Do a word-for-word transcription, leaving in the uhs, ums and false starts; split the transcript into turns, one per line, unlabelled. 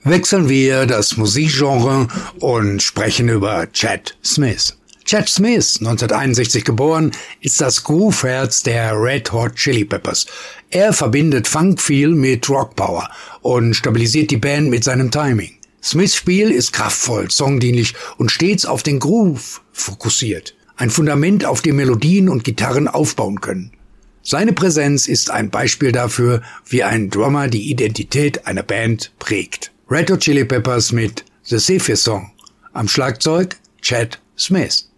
Wechseln wir das Musikgenre und sprechen über Chad Smith. Chad Smith, neunzehnhunderteinundsechzig geboren, ist das Groove-Herz der Red Hot Chili Peppers. Er verbindet Funk-Feel mit Rock-Power und stabilisiert die Band mit seinem Timing. Smiths Spiel ist kraftvoll, songdienlich und stets auf den Groove fokussiert. Ein Fundament, auf dem Melodien und Gitarren aufbauen können. Seine Präsenz ist ein Beispiel dafür, wie ein Drummer die Identität einer Band prägt. Red Hot Chili Peppers mit The Zephyr Song. Am Schlagzeug Chad Smith.